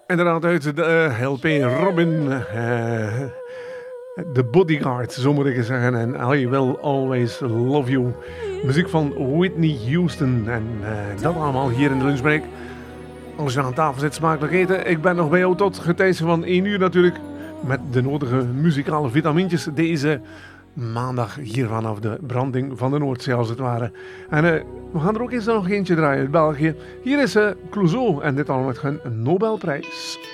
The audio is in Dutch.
Inderdaad, uit de LP Robin, The Bodyguard, zo moet ik zeggen. En I Will Always Love You. Muziek van Whitney Houston. En dat allemaal hier in de lunchbreak. Als je aan tafel zit, smakelijk eten. Ik ben nog bij jou tot getijden van 1 uur natuurlijk. Met de nodige muzikale vitamintjes. Deze maandag hier vanaf de branding van de Noordzee als het ware. En we gaan er ook eens nog eentje draaien uit België. Hier is Clouseau en dit allemaal met hun Nobelprijs.